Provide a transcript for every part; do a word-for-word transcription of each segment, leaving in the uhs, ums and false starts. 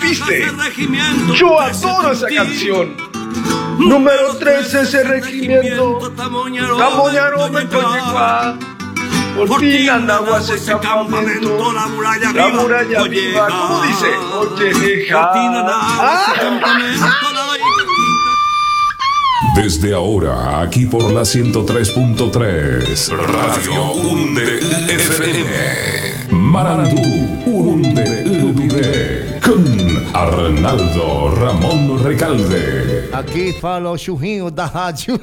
existe. Yo adoro esa canción. Número trece, ese regimiento. Tamoñaro me coñegua. Por fin andaba ese campamento. La muralla viva. La muralla viva. ¿Cómo dice? Oye, hija. Desde ahora, aquí por la ciento tres punto tres, Radio Unde F M, Marandú, Unde Ubide, con Arnaldo Ramón Recalde. Aquí falo Xujinho da rádio.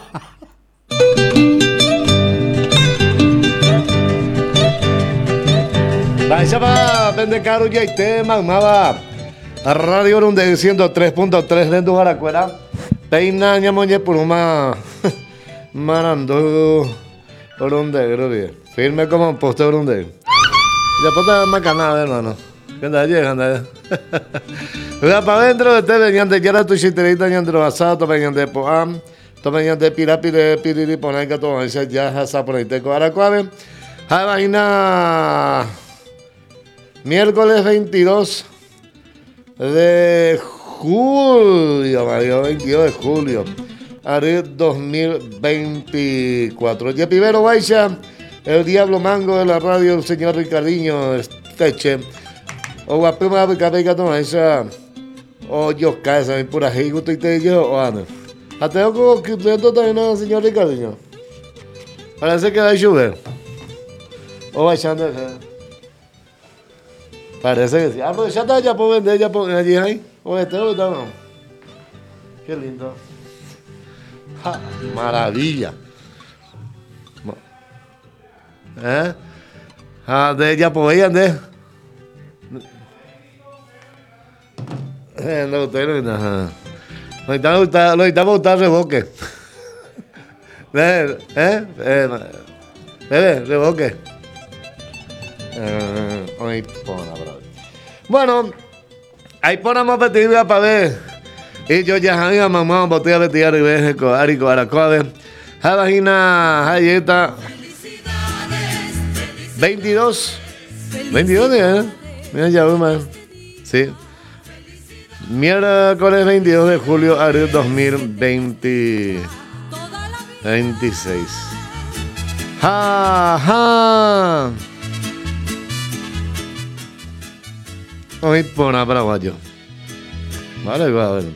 Vai para vender caro de tema, mava. Radio Unde ciento tres punto tres dentro de Jaracuera. Peina ñamoñe por una marando por un negro bien. Firme como un poste por un negro. Ya puedo más canal, hermano. ¿Qué tal llega? Mira para adentro de este venían ya era tu chiterita ñan de basado, to venían de poam, to venían de pirapire, piriri poner que todo ese ya hasa por ahí te ahora cuave. Ha vaina miércoles veintidós de julio, Mario, veintidós de julio, abril dos mil veinticuatro. Ya primero baixa el diablo mango de la radio, el señor Ricardinho Esteche. O guapima de cabeza toma esa. O yo casa, mi pura hijo, te te yo, o ana. Hasta yo que tú también, el señor Ricardinho. Parece que va a llover. O baixando. Parece que sí. Ah, pues ya está, ya puedo vender, ya puedo allí ahí. O este o no. Qué lindo. Ja, maravilla. ¿Eh? Ah, de ya podían de. Eh, no, usted no. Ajá. Lo estamos, lo estamos usando reboque. ¿Eh? ¿Eh? ¿Eh? ¿Eh? Reboque. Eh, hoy pona, bro. Bueno. Ahí ponemos petida para ver. Y yo ya había mamá, botella de tía Ribeje, Arico, Aracoade. Javagina, Hayeta. veintidós. veintidós días, ¿eh? Mira, ya una. Sí. Miércoles veintidós de julio, abril dos mil veinte. veintiséis. Ja, ja. Hoy pona paraguayo. Vale, va a ver.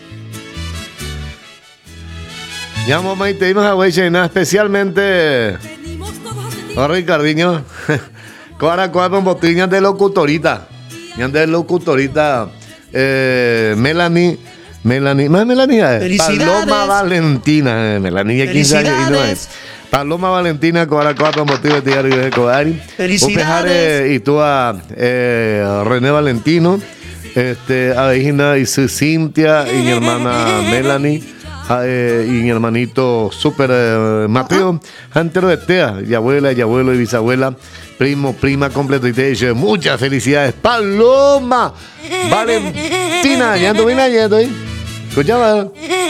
Llamo Maite y nos agüechen, especialmente a Ricardinho. Ahora con botellas de locutorita. De locutorita. Eh, Melanie. Melanie. Más Melanie. Paloma Valentina. Eh, Melanie, quince años y no es. Paloma Valentina, Coara Cuatro, motivo de diario de Coari. Felicidades. Y tú a eh, René Valentino, este, a Regina y su Cintia, y mi hermana Melanie, a, eh, y mi hermanito Super eh, Mateo, entero de Tea, y abuela, y abuelo, y bisabuela, primo, prima, completo, y te dice muchas felicidades. Paloma Valentina, ya ando bien, ya estoy. Escuchaba.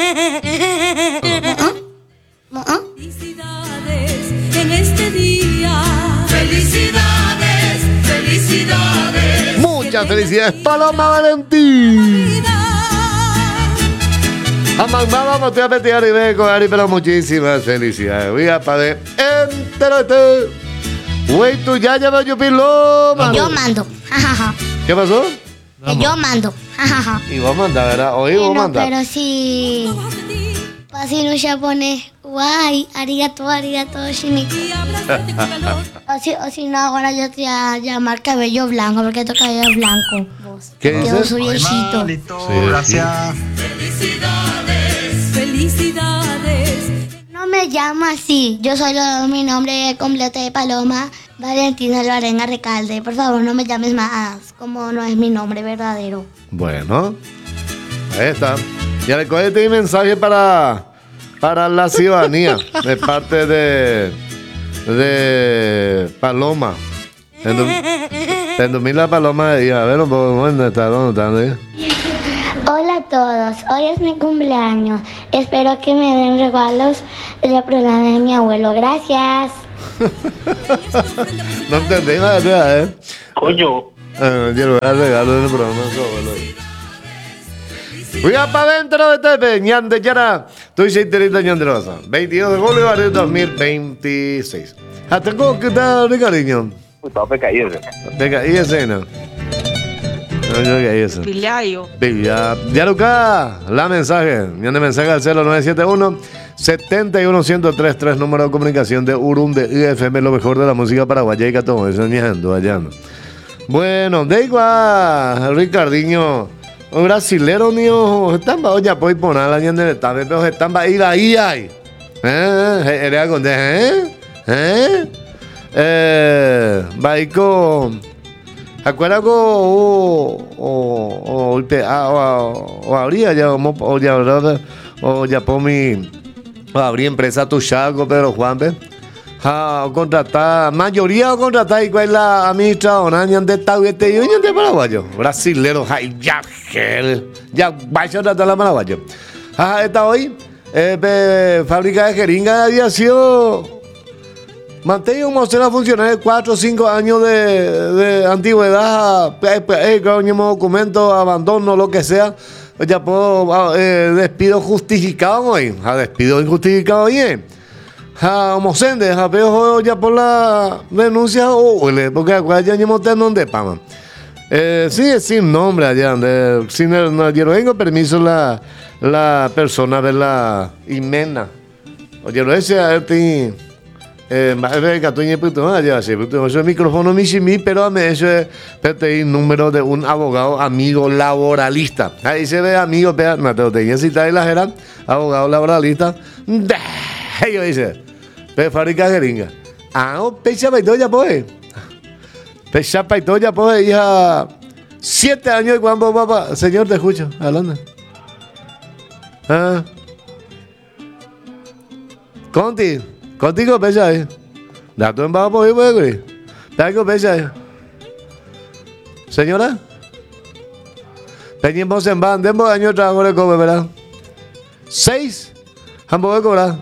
En este día, felicidades, felicidades. Muchas felicidades, Paloma Valentín. A mamá vamos a meter y vengo, Ari, pero muchísimas felicidades. Voy a pagar entérate. Güey, tú ya llevas yo piloma. Yo mando. ¿Qué pasó? Que yo mando. Y vos mandas, ¿verdad? Hoy vos mandas. Pero si. Así no se pone. Guay, arigato, arigato, shimiko. o, si, o si no, ahora yo te voy a llamar cabello blanco, porque tu cabello es blanco. Vos. ¿Qué dices? Yo soy viejito. Sí, gracias. Felicidades, felicidades. No me llamo así. Yo soy lo, mi nombre completo de Paloma Valentina Loarenga Recalde. Por favor, no me llames más, como no es mi nombre verdadero. Bueno, ahí está. Y recuerda este mensaje para, para la ciudadanía de parte de, de Paloma. En dormir la Paloma de a ver, ¿dónde está? ¿Dónde está? Hola a todos, hoy es mi cumpleaños. Espero que me den regalos del programa de mi abuelo. Gracias. No entendí nada, ¿eh? Coño, Eh, yo le voy a dar regalo en el programa. Cuidado para adentro de Tepe, ñande yara. Estoy sinterita ñande rosa. veintidós de julio de dos mil veintiséis. ¿Hasta cómo que está, Ricardinho? Estaba pecaído. Venga, y escena. No, yo que eso. Pilayo. Ya, ya Luca, la mensaje. Ñande mensaje al cero nueve siete uno, siete uno uno cero tres tres, número de comunicación de Urum de I F M, lo mejor de la música paraguaya y todo eso, ñando allá. Bueno, de igual, Ricardinho. O brasilero niño, están ba ya puoi poner la ñande de tabe, pero están ba ir ahí ahí. Eh, era con de, eh? Eh? Eh, baiko. Acuerda ko o o o te o o habría ya o ya o ya por mi abrí empresa tu chago Pedro Juanpe. Ha contratar mayoría o contratar igual la administradora ñande taguete yo ñande paraguayo brasilero ya ya vaya a la paraguayo. Ah, está hoy eh, fábrica de jeringa de aviación. Mantengo como será funcionar cuatro o cinco años de, de antigüedad, eh, eh, documento, abandono, lo que sea. Ya puedo eh, despido justificado hoy. A despido injustificado bien. A homocende, a veo ya por la denuncia o porque acá ya no te donde paman. Eh, sí, sin nombre allá, de, sin el, no, yo no tengo permiso la, la persona de la Imena. Oye, no es ese eh, ese micrófono mi pero a mí eso es el número de un abogado amigo laboralista. Ahí se ve amigo, pero no te tenía cita y la era abogado laboralista. Yo dice, de fábrica jeringa. Ah, no, pecha para ya pues. Pecha para ya pues, hija. Siete años y cuando papá. Señor, te escucho. Adelante. Ah. Conti. Contigo pecha ahí. Dato en bajo por ahí, pues, Dato pecha ahí. Señora. Peñemos en van. Demos años trabajo de cobre, ¿verdad? Seis. Ambos de cobrar.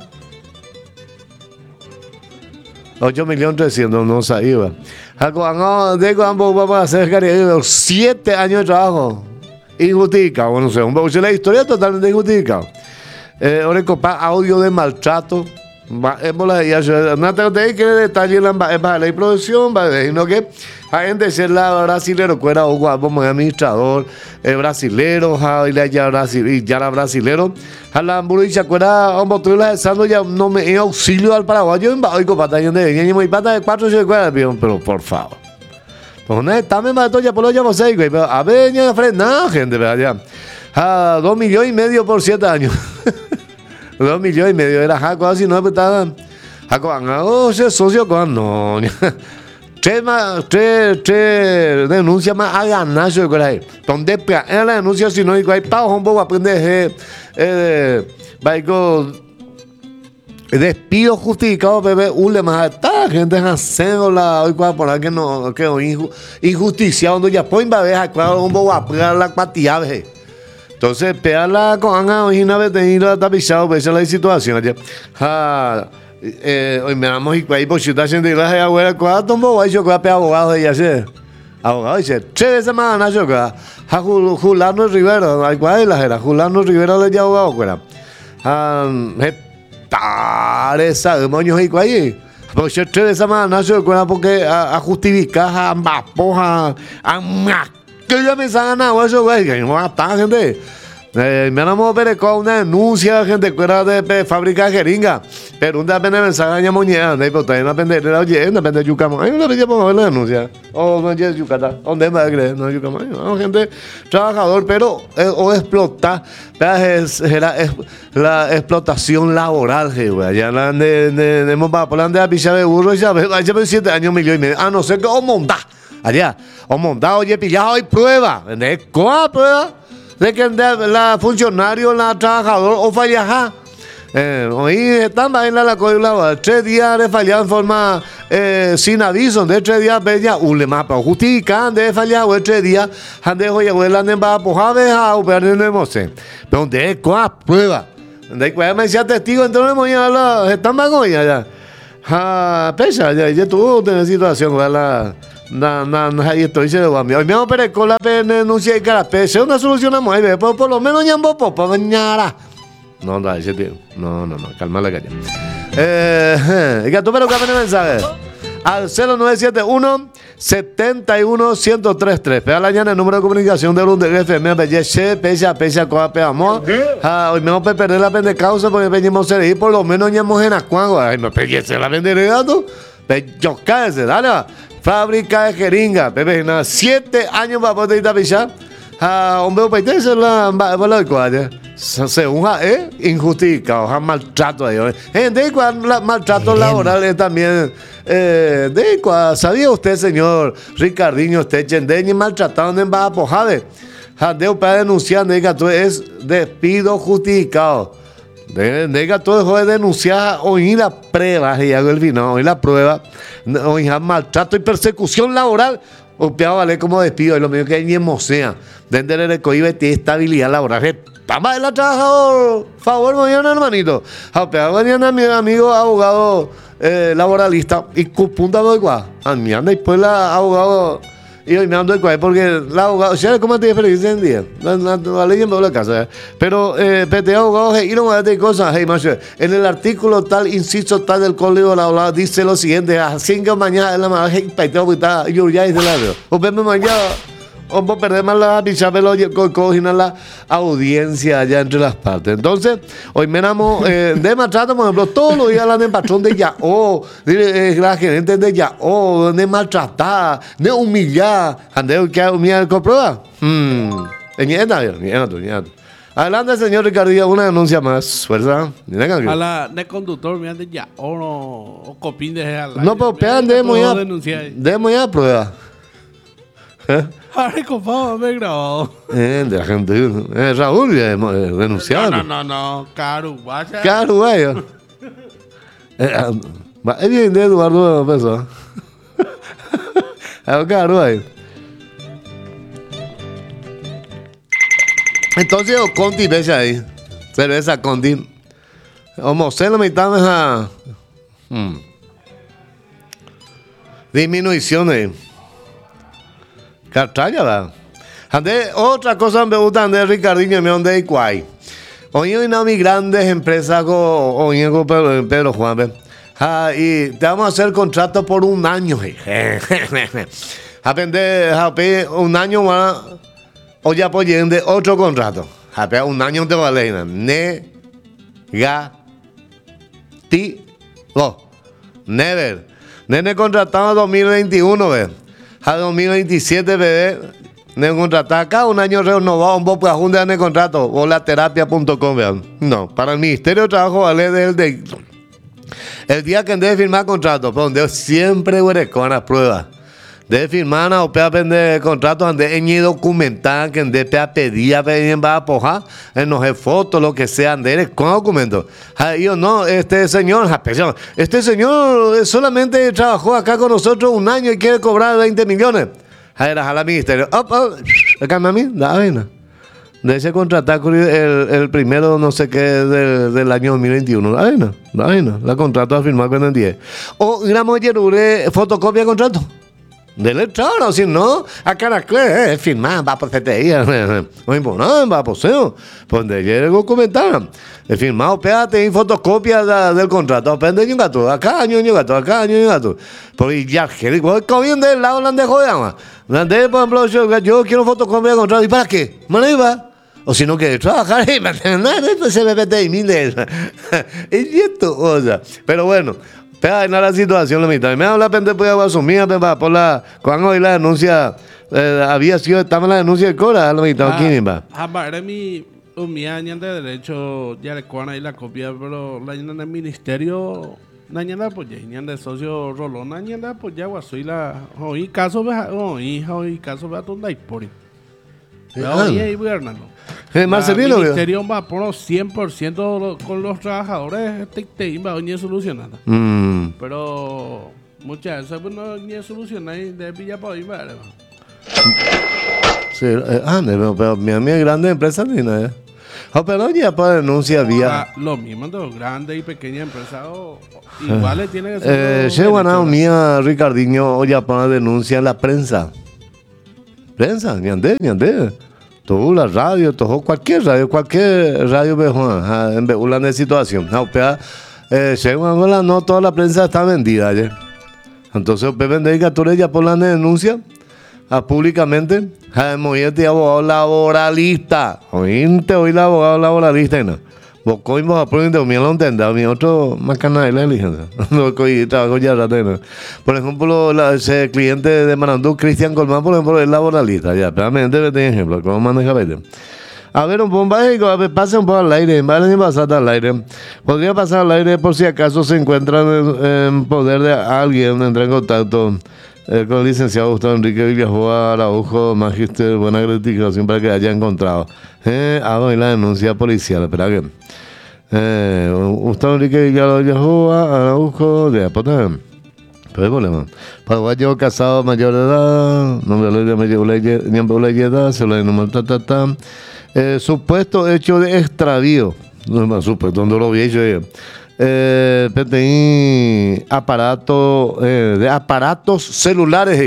ocho millones trescientos, no sabía. Digo, ambos vamos a hacer siete años de trabajo. Injustificado. Bueno, sé, un la historia totalmente injustificado. Eh, ahora copa audio de maltrato. No te que detalle en la ley de producción, sino que hay gente ser la brasilero, cuera o como administrador, el brasilero, y ya la brasilero, a la ambulancia, cuera, o motor la desando ya no me auxilio al paraguayo en Bajo y Copatañón de Veña, y muy pata de cuatro se cuera, pero por favor. Pues no está, me mató ya por lo llamo seis, güey, pero a ver, ya nada, gente, ¿verdad? Ya, a dos millones y medio por siete años. Dos millones y medio era Jaco, así no estaban. Jaco, oh, ese socio con no. Tres más, tres, tres denuncias más a ganar, yo creo ahí. Donde era la denuncia, si no, y hay pavo, un poco aprender, eh, baico, despido justificado, bebé, ule más, está gente haciendo la, hoy cuando por que no, que injusticia, donde ya pueden ver, claro, un poco a pegar la cuatía, bebé. Entonces, pegarla con Ana, hoy una vez tenía tapizado, esa es la situación. Ja, eh, hoy me damos y ahí por si está haciendo la gente abuela, ¿cuál tomó? Ahí yo creo que abogado de ella, sí. Abogado dice, tres veces más ganas yo creo. Ja, Julano Rivera, ¿cuál es la era? Julano Rivera de ella abogado, ¿cuál? Ah, esa, demonios y ahí. Porque tres veces más ganas yo creo porque a justificar a ambas pojas, a que ya me sacan agua eso, güey, que no está, gente. Eh, me han con una denuncia, gente, que era de fábrica de jeringa. Pero un día me sacan ya moñera, ¿no? Pero también depende de la oye, depende de Yucamo. Hay una vez por ver la denuncia. O no es Yucatán, ¿dónde me crees? No es Yucamo. No, gente, trabajador, pero eh, o explota, es, es, la, es la explotación laboral, güey. Ya la de, de, de, de, de la picha de burro, ya ve, ya ve siete años, millón y medio. Ah, no sé qué, o montar. Allá, o montado, oye, pillado, hay prueba. ¿De cuál prueba? De que la funcionario, la trabajador, o falla. Eh, hoy están en la cola, tres días de fallar en forma eh, sin aviso, de tres días, bella, un le mapa, justifican de fallar, o tres días, han de hoy, o la nemba, pues a ver, a operar en el mose. Pero de cuál prueba? De cuál me decía testigo, entonces, están bagoya ya. Ah, pesa, ya, ya tuvo una situación, la. Na, na, na, ahí estoy, se lo va a enviar. Hoy me vamos a perder con la denuncia de carapé. Es una solución a mueve, pero por lo menos ya en popo, para bañar. No, no, ese tío. No, no, no, calma la calle. Eh, y que tú, pero que me mensaje. Al cero nueve siete uno, siete uno, uno cero tres tres. Pega la llana el número de comunicación de Lund de F M. Bellece, pecha, pecha, coa, pega, amor. Hoy me vamos a perder la pende causa porque venimos a ir por lo menos ya hemos en Acuango. Ay, me pellece la pende regato. Yo cállese, dale, va. Fábrica de jeringa, bebé, nada, siete años para poder ir a pichar. Ah, hombre, pues esa es la bala de cuadra. Según eh, injustificado, ha maltrato ahí. Gente, cuando maltrato laboral es también. Eh, de cuando sabía usted, señor Ricardinho, usted chendeño maltratado en Bajapojade. Jandeo para denunciar, nega, todo es despido justificado. Nega, todo dejó de denunciar, oír la prueba, y hago el final, oír la prueba, oír maltrato y persecución laboral. Opeado vale como despido, y lo mismo que ni emocea. Dentro del coibe tiene estabilidad laboral. Vamos a la trabajador, favor, mañana, hermanito. Opeado mañana, mi amigo abogado eh, laboralista, y punta de igual. A mí anda y pues la abogado. Y hoy me ando de cuál, porque la abogada, ¿sabes cómo te experiencia en día? La, la, la ley en la casa, ¿eh? Pero, eh, P T A abogado, y no de cosas, hey, macho. En el artículo tal, inciso tal del Código Laboral, dice lo siguiente: a cinco mañana en la mañana, hey, P T A, yo ya hice la veo. O vemos mañana, o vamos a perder más la pichabelo, cogiendo la audiencia allá entre las partes. Entonces, hoy me enamo eh, de maltrato, por ejemplo, todos los días hablan del patrón de ya, o de la gerente de ya, o de maltratar, de humillar. ¿Andeo que humillar con prueba? Hmm. Nieta, nieta, nieta. Adelante, señor Ricardillo, una denuncia más. Fuerza. A la de conductor, mira, de ya, o no, o copín de al no, pero pegan, demos ya, demos ya prueba. ¿Eh? Ay, compadre, me he grabado. Eh, de la gente. Eh, Raúl, ya hemos eh, denunciado. No, no, no, no. Caro, vaya. Caro, vaya. eh, es bien de Eduardo Peso. Es caro, vaya. Entonces, Conti, ves ahí. Cerveza Conti. Como se lo metamos a. Hmm. Disminuciones. Catraña, ¿verdad? Ande, otra cosa me gusta de Ricardinho, me donde hay cuay. Hoy hay una muy grandes empresas con, hoy con Pedro, Pedro Juan, ¿ves? Ah, y te vamos a hacer contrato por un año. Aprende, un año más, o ya apoyen de otro contrato. Un año te vale nada. Negativo. Never. Nene contratado dos mil veintiuno, ¿ves? A dos mil veintisiete, bebé, ne contratar acá un año renovado, un poco de de contrato, o la terapia punto com, vean. No, para el Ministerio de Trabajo vale desde el, de, el día que debe firmar contrato, pero donde siempre huereco en las pruebas. Debe firmar o pea aprender contrato, donde en documentar, que debe pea pedir, pedir va a pojar, en los fotos, lo que sea, ande con documentos. Yo no, este señor, este señor solamente trabajó acá con nosotros un año y quiere cobrar veinte millones. Era al ministerio. Op, op, a mí, la vaina. De ese contrato el, el primero, no sé qué, del, del año dos mil veintiuno. La vaina, la vaina. La contrato a firmar con el diez. O, gramos de fotocopia de contrato. Del electrón, si no, a Caraclés, eh, firmar, va por C T I, no, va por S E O, pues de ayer comentaron, he firmado, pégate en fotocopia de, del contrato, aprende un gato, acá año un gato, acá año un gato, porque ya, que bien del lado la de joder, por ejemplo, yo, yo quiero fotocopia de contrato, ¿y para qué? Me lo iba. O si no quiere trabajar, y pues se me mete y miles. Es cierto, o sea, pero bueno. Pero en la situación, la mitad. Me habla pende pues asumir por la cuando hoy la denuncia eh, había sido estaba la denuncia de Cora, la mitad aquí va. Ah, era mi mi año de derecho ya le cuana y la copia, pero la en el ministerio nañana pues ya de socio Rolón nañana pues ya soy la hoy caso hoy hoy caso va donde hay por. Hoy ahí gobernando. Eh, Marcelino, el ministerio va por cien por ciento con los trabajadores, este te va a venir solucionando. Mm. Pero muchas veces pues, no ni solucionar de pilla para ir, ¿vale? Sí, eh, ah, pero, pero mi amiga grande empresa ni nada. Oh, pero ya para denuncia vía. Ah, lo mismo de los grandes y pequeñas empresas, o- iguales tiene que ser. Eh, los Che, bueno, derechos. mía, Ricardinho, ya para denuncia en la prensa. Prensa, ni ande, ni ande. Todo la radio, todo cualquier radio, cualquier radio mejor, en Beula de situación. No, pea, eh, Che, bueno, no toda la prensa está vendida ayer. Entonces, Pepe Vendedicatura ya por la denuncia a públicamente. Moyete abogado laboralista. Oíste, hoy el abogado laboralista. Y no. Bocoy, vos aprendiste, mi lo entendés. Mi otro más canal de la licencia. No, coy, trabajo ya rato. No. Por ejemplo, la, ese cliente de Marandú, Cristian Colmán, por ejemplo, es laboralista. Ya, pero me entiendes, ejemplo, ¿cómo maneja Pepe? A ver, un poco, a ver, pase un poco al aire, vale, pasar al aire. Podría pasar al aire por si acaso se encuentran en, en poder de alguien, entrar en contacto eh, con el licenciado Gustavo Enrique Villajoa Araujo, magíster, buena gratificación para que haya encontrado. Eh, hago la denuncia policial, espera que. Eh, Gustavo Enrique Villajoa Araujo, de Apota. Pero hay problema. Paraguayo casado mayor de edad, nombre de la mayor se lo número ta ta ta. Eh, supuesto hecho de extravío, no es más supuesto, no lo vi hecho yo. Eh, P T I aparato, eh, de aparatos celulares,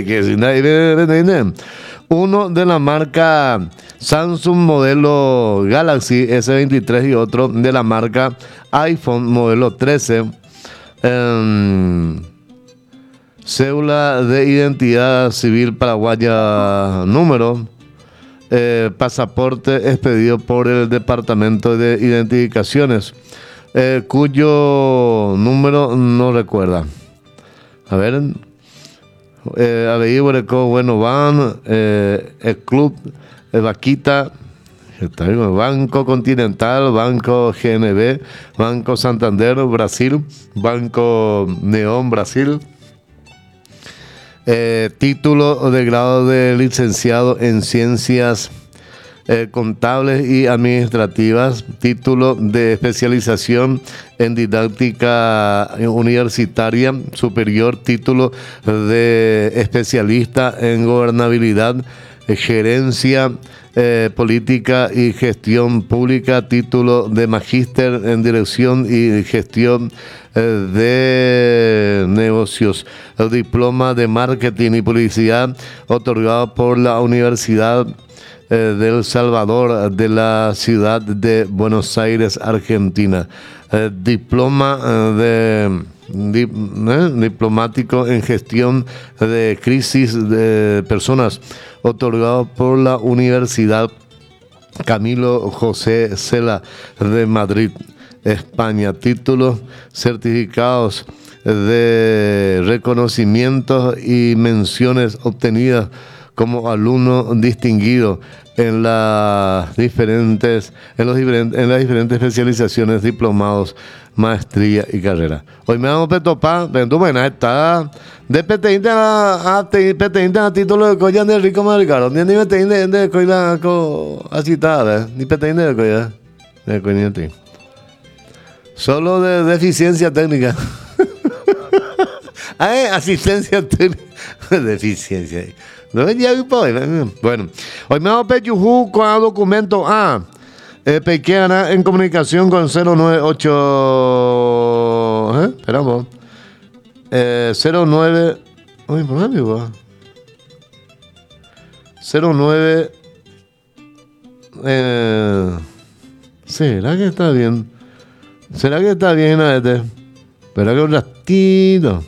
que uno de la marca Samsung modelo Galaxy S veintitrés y otro de la marca iPhone modelo trece. Eh, cédula de identidad civil paraguaya número. Eh, pasaporte expedido por el Departamento de Identificaciones, eh, cuyo número no recuerda. A ver, eh, Aveibreco, bueno, van, eh, el Club, el Vaquita, Banco Continental, Banco G N B, Banco Santander, Brasil, Banco Neón, Brasil. Eh, título de grado de licenciado en ciencias eh, contables y administrativas, título de especialización en didáctica universitaria superior, título de especialista en gobernabilidad, eh, gerencia eh, política y gestión pública, título de magíster en dirección y gestión de negocios, el diploma de marketing y publicidad otorgado por la Universidad eh, del Salvador de la ciudad de Buenos Aires, Argentina, eh, diploma eh, de dip, eh, diplomático en gestión de crisis de personas otorgado por la Universidad Camilo José Cela de Madrid, España, títulos, certificados de reconocimientos y menciones obtenidas como alumno distinguido en las diferentes, en los diferentes, en las diferentes especializaciones, diplomados, maestría y carrera. Hoy me vamos a petopar, pero tú buena está de P T I a P T I a título de Coyan de Rico Maricaro, ni P T I de Coyan así está, ni P T I de Coyan de Coyan. Solo de deficiencia técnica. Ay, asistencia técnica. Deficiencia. Bueno, hoy me vamos a Peyujú con el documento A. Eh, Pequeña en comunicación con cero nueve ocho. ¿Eh? Esperamos. Eh, cero nueve. Uy, por amigo. cero nueve. Eh, ¿Será que está bien? ¿Será que está bien este? Espera que un ratito.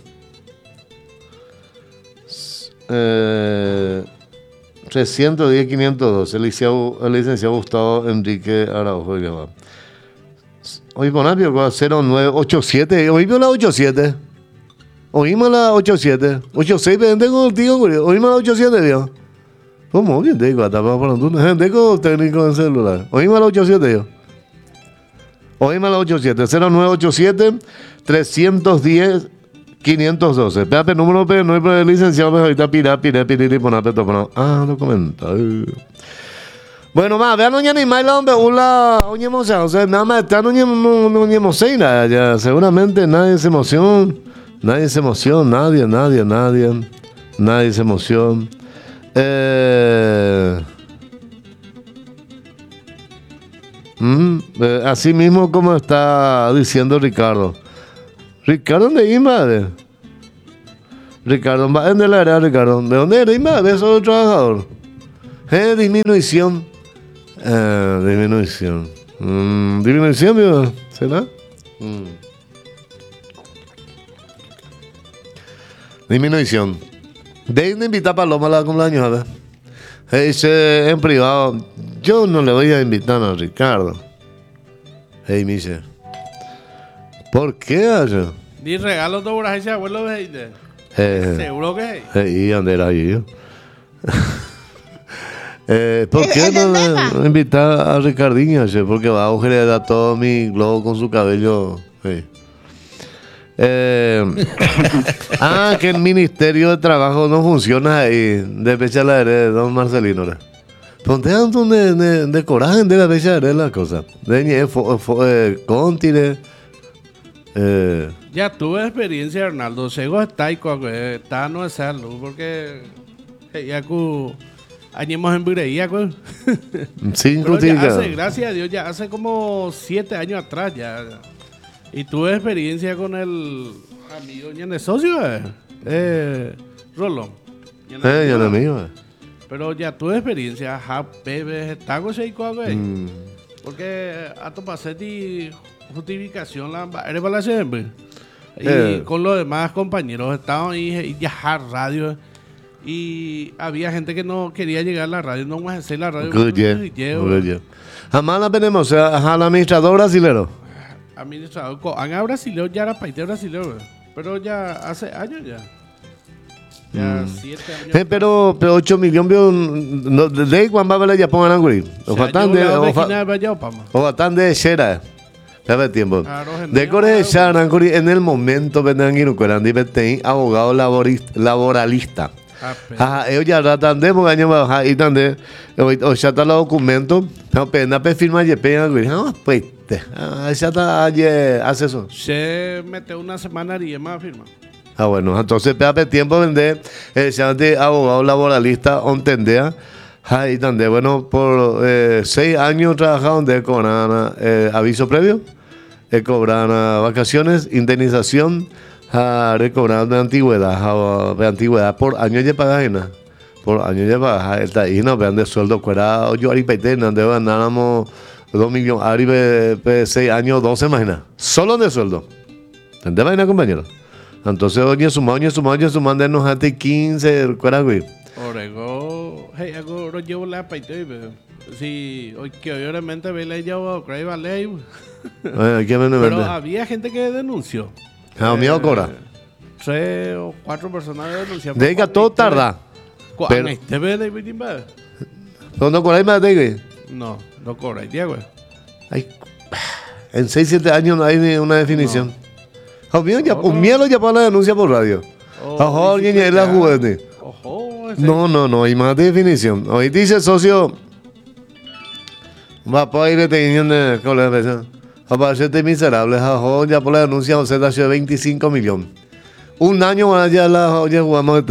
Eh, trescientos diez quinientos dos, el licenciado, el licenciado Gustavo Enrique Araujo. Hoy con Apio, cero nueve ocho siete. Oímos la ocho siete. Oímos la ocho siete. ocho seis, tengo el tío, oímos la ocho siete, Dios. ¿Cómo? Bien, tengo hasta para por un tengo técnico en celular. Oímos la ocho siete, yo. Oíme la ocho siete, cero nueve ocho siete, trescientos diez, quinientos doce. Pepe, número P, no hay licenciado, pero ahorita pira, pira, pira, pira, pira, pira, pira. Ah, documento. Bueno, más, vean, oña ni más, hombre, una, oña emoción, o sea, nada más, está, oña, oña emoción, ya, seguramente nadie se emociona, nadie se emociona, nadie, nadie, nadie, nadie se emociona. Eh... Mm, eh, así mismo como está diciendo Ricardo. Ricardo, ¿dónde invade? Ricardo, ¿en de la era, Ricardo? ¿De dónde era invade? Soy trabajador. Eh, disminución. Eh, disminución. Mm, disminución, ¿no? ¿Será? Mm. Disminución. De invitar a Paloma a la cumpleaños, a ver. Dice en privado, yo no le voy a invitar a Ricardo. Hey, me dice, ¿por qué yo? Ni regalo de una ese abuelo de Heide. Eh, Seguro que es. hey, ¿dónde era yo? eh, ¿Por qué no le invitar a Ricardinho? Che? Porque va a agujerear todo mi globo con su cabello. Hey. Eh, ah, que el Ministerio de Trabajo no funciona ahí. De fecha la de don Marcelino. ¿no? Ponte a un de, de, de coraje de la fecha de la cosa. De fo, fo, eh, Contine. Eh, Ya tuve experiencia, Hernaldo. Sego está y está no es salud. Porque ya que añemos en Bireía. Cinco hace, gracias a Dios, ya hace como siete años atrás ya. Y tuve experiencia con el amigo de socio, eh, eh Rolón. Eh, ya no es mío, eh. Pero ya tuve experiencia, ja, bebé, tago se güey. Mm. Porque a tu paseti justificación la eres para la siempre. Y Eh. con los demás compañeros estaban ahí y ya radio. Y había gente que no quería llegar a la radio, no vamos a hacer la radio. Good, yeah. Good, yeah. Jamás la tenemos, o sea, al administrador brasilero. Administrador, Coanga brasileño, ya era país brasileño, pero ya hace años ya. Ya Mm. siete años. Eh, pero, pero ocho millones, no, de cuando va a ver ya pongan algo ahí. O faltan de, o fa- o faltan de Shera. Ya ve tiempo. De Corea de en el momento vendrán y no cueran, de abogado laborista, laboralista. Ajá, ellos ya tratan de porque año baja y tan de o ya está los documentos, pero pena pe firma y pega güey. Ah, pues ah, ya está ayer hace eso. Se mete una semana y más firma. Ah, bueno, entonces pega pe tiempo vender el ya de abogado laboralista ontendea. Ah, y tan de bueno por eh, seis años trabajaron de cobrar eh, aviso previo, eh, cobrar vacaciones, indemnización. A recobrar de antigüedad, de antigüedad por año de pagajena, por año de pagajena, está ahí, no vean de sueldo, cuera, yo ari peitena, de ganáramos dos millones, ari pe seis años, doce imaginas, solo de sueldo, ¿te imaginas, compañero? Entonces, oye, sumado, oye, sumado, oye, sumando, nos hace quince, cuera, güey. Orego, hey, hago, no llevo la paite, si, hoy que obviamente ve la llevo, creo, vale, pero había gente que denunció. Ah, mío, Cora. Tres o cuatro personas denunciaron. Diga todo tarda. Pero ¿te ves de Bitimba? ¿Dónde Cora más de No, no Cora, Diego. Ay, en seis siete años no hay ni una definición. No. Oh, ya, un miedo ya para la denuncia por radio. Ojo, alguien es la juventud. No, no, no hay más definición. Hoy dice socio. Va para ir teniendo con la persona. Aparte miserable, ya por la denuncia José de veinticinco millones. Un año ya la ya jugamos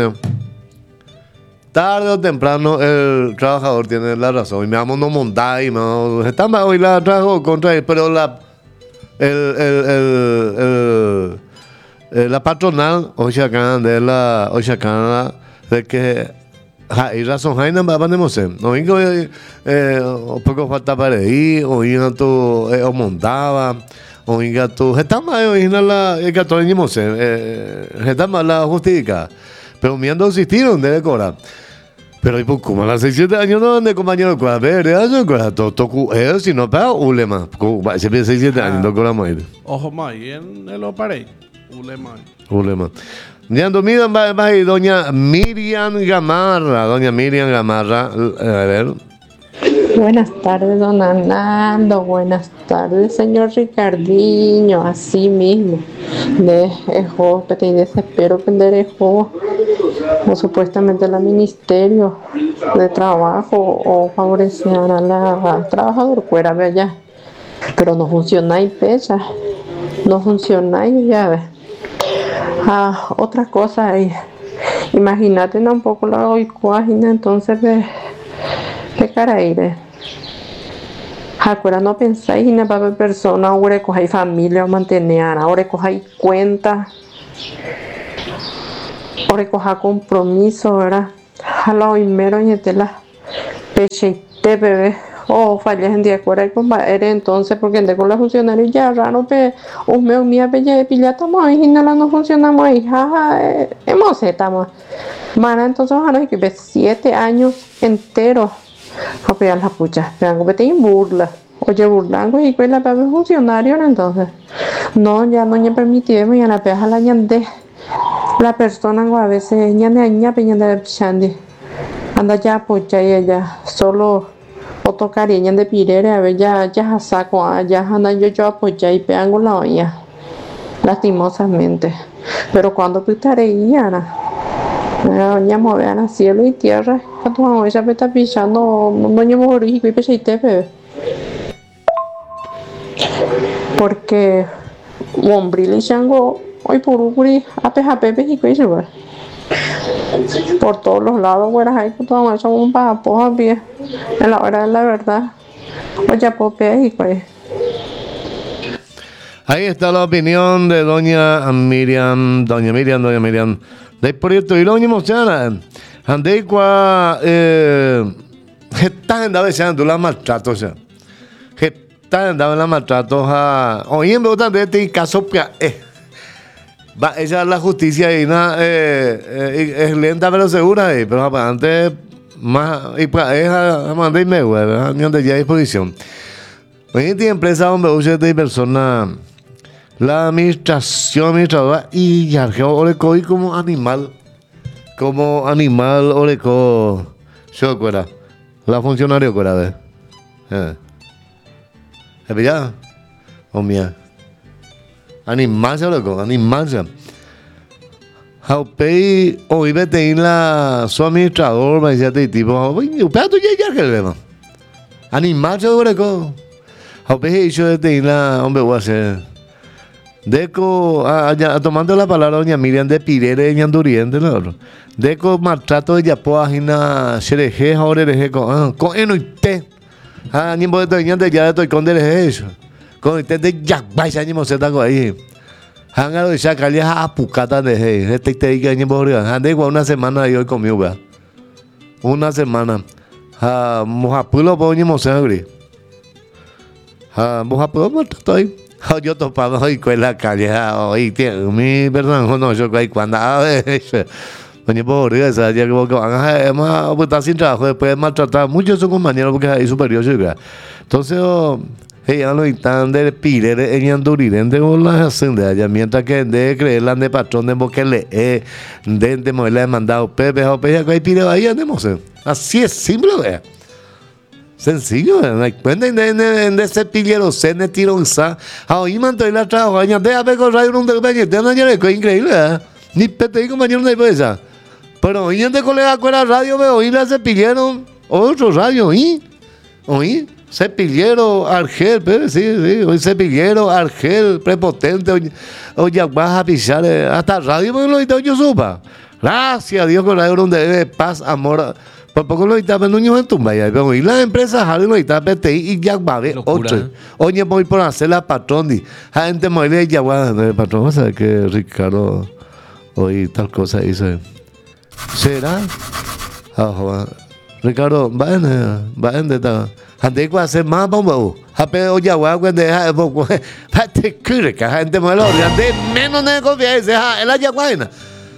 tarde o temprano el trabajador tiene la razón. Y me vamos a no montar y me está mal hoy la trabajo contra él, pero la el, el, el, el, el la patronal o chacan de la o chacan de que hay razón, hay nada más no sé. No vengo eh poco falta para ir o ir tu o montaba o ir tu está mal ir la el que ni mo sé eh está mal la justifica. Pero miando existieron de cobrar. Pero hay poco más las seis siete años no de compañero de cuadra, pero eso cuadra todo toco eh si no para ulema. Se piensa seis siete años no cobramos ir. Ojo más y en el opare ulema. Ulema. Diando Miriam va, va y doña Miriam Gamarra, doña Miriam Gamarra, a ver. Buenas tardes, don Hernando, buenas tardes, señor Ricardinho, así mismo, dejó, pero desespero que dejó, o supuestamente la Ministerio de Trabajo, o favorecían a la al trabajador fuera de allá, pero no funciona y pesa, no funciona y ya ves. Ah, otra cosa ahí, imagínate un poco la oicuágina entonces de, de Caraire. Acuera no pensáis en la persona, ahora cojáis familia o mantener, ahora cojáis cuenta, ahora cojáis compromiso, ¿verdad? A la primero y te la pecheite, bebé. O fallas en día cuera y compadre, entonces, porque ande con los funcionarios ya raro, pe, un meu mía, pe, ya pilla, estamos ahí, no la no funcionamos ahí, jaja, eh, hemos estamos. Mara, entonces, ahora hay que ver siete años enteros. A pegar la pucha, pegan que te burla. Oye, burlando y pues la pega funcionario, entonces. No, ya no me permitimos, ya la pega la ñande. La persona, a veces, ñande aña, pe, ñande chandi. Anda ya, pucha, y ella, solo. Otro cariño de pirere, a ver, ya, ya saco, ya anda yo, yo apoyé y pegan la olla, lastimosamente. Pero cuando estaré guiana, ya mover a cielo y tierra, a tu mamá ya me está pisando, no me morí y pecheite, bebé. Porque, hombre, le chango, hoy por un a peja pepe y que se por todos los lados, güeras, ahí que todo eso un papo a pie, en la hora de la verdad, oye, popé y pues. Ahí está la opinión de doña Miriam, doña Miriam, doña Miriam, del proyecto y lo emociona. Andei qua, eh, está en la sean la maltrato, o sea, está en la maltrato, a, oye, en verdad, de este caso, eh. Va, ella la justicia y nada, eh, eh, es lenta pero segura, eh, pero antes más, y pues es a mandar y me huele, ni donde ya hay disposición. Hoy en día empresa donde usa de persona, la administración administradora y ya oreco y como animal, como animal oreco, yo cuera, la funcionario cuera de, eh, ¿es ya? O mía. Animarse, loco, animarse. Haupei, hoy vete en la su administrador, me decía este tipo, oye, pero tú ya ya que le vemos. Animarse, loco. Haupei, yo vete en la, hombre, voy a hacer. Deco, a, a, tomando la palabra doña Miriam de Pirere, ñanduriente, ¿no? Deco, maltrato de Yapoa, Gina, Xereje, Jorereje, con, con eno y te. Ah, ni modo de ñande, ya estoy con dereje eso. Con el de Jack Vice, año se está ahí. Hangalo de Chacalia a Pucata de Hey. Este te diga año por arriba. Ande igual una semana y hoy conmigo, ¿verdad? Una semana. Ah, Mojapulo, poño, mosangre. Ah, Mojapulo, pues estoy. Yo topaba hoy con la calle. Hoy, tío, mi perdón, no, yo que cuando. A ver, coño, por arriba, esa ya que van a más, pues está sin trabajo. Después de maltratar mucho a su compañero porque es superior, ¿verdad? Entonces, ella lo están de pirere en Anduriren con las hacen de allá, mientras que de creer la de patrón de que le eh, de de moverle mandado Pepe o Pepe que hay pire ahí andemos. Así es simple, vea. Sencillo, no hay cuenta de de de ese pillero se ne tironza. Ahí manto la trabajo, aña de a ver con radio un de peña, de no es increíble, ¿eh? Ni Pepe y compañero de pesa. Pero hoy de colega con la radio veo oír la cepillero otro radio, ¿y? ¿Oí? Cepillero, Argel, pero sí, sí, hoy Cepillero, Argel, prepotente, hoy, hoy ya vas a pisar, eh, hasta radio, porque lo editó yo supa. Gracias a Dios con radio donde de paz, amor. Por poco lo editaba en Nuño en Tumba, pero hoy las empresas Harry lo editaba P T I y ya va a ver otro. Oye, voy por hacer la patrón, y la gente muere ya va, el patrón, o sea que Ricardo, hoy tal cosa dice. ¿Será? Ah, Ricardo, vayan, vayan de esta. Ande que hacer más bombo. Hape oya wa cuando deja poco. Pate cure que gente muere. Ande menos de confianza. El allá guayna.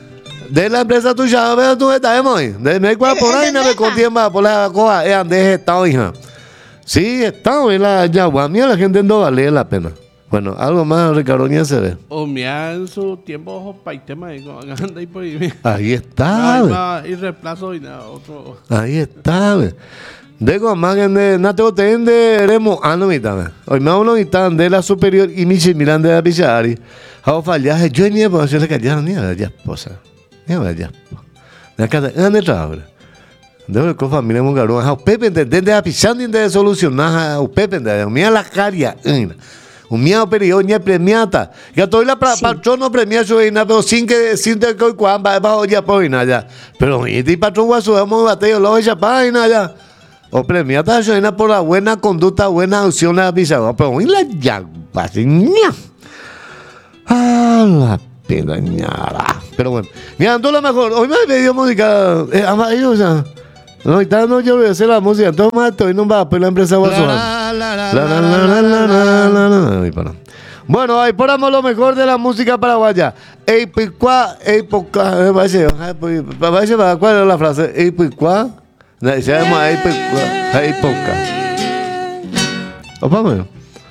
De la empresa tuya, veo tú estás muy. De me cua por ahí no me contienda por la coa. Eh ande está hija. Sí, está en la yagua. Mira la gente no vale la pena. Bueno, algo más, Ricardo, ni se ve. O mira en su tiempo, ojo, para el tema de anda ahí por ahí. Ahí está. Y reemplazo y nada, otro. Ahí está, ve. Dego más que de Nato Tende, Remo, Ano Mitana. Hoy me hablo de la superior y Michi Milan de la Pichari. Hago fallaje, yo ni puedo hacerle callar ni a la esposa. Ni a la esposa. De acá, ¿dónde está ahora? Debo con familia Mungarón. Hago Pepe, de la Pichari de solucionar. Hago Pepe, de mía la caria. Un miedo periodo ni premiata. Ya estoy la patrón no premia su reina, pero sin que sin que cuando va ya por nada. Pero y patrón guaso, vamos a bater lo de esa página ya. O premiata a Joina por la buena conducta, buena acción a Pisagua. Pero en la llagua, señor. Ah, la pedañara. Pero bueno, mira, tú lo mejor. Hoy me he pedido música. Eh, amarillo, o sea. No, ahorita no yo voy a hacer la música. Entonces, mato, hoy no va a poner la empresa WhatsApp. La, la, la, la, la, la, la, la, la, la. Bueno, ahí ponemos lo mejor de la música paraguaya. Ey, picuá, ey, poca. Me parece, me parece, ¿cuál es la frase? Ey, picuá. Se llama ey, picuá, ey, poca. Opa, bueno.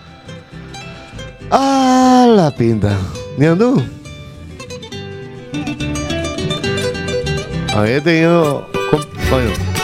Ah, la pinta. Mira tú. Había tenido. Bueno.